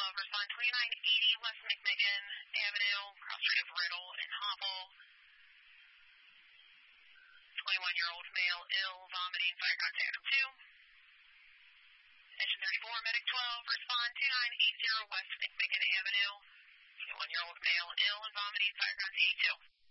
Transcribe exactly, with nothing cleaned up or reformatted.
twelve, respond twenty-nine eighty West McMicken Avenue, cross street of Riddle and Hopple. twenty-one-year-old male, ill, vomiting, fire contact two. Engine thirty-four, medic twelve, respond two nine eight zero West McMicken Avenue. twenty-one-year-old male, ill and vomiting, fire contact two.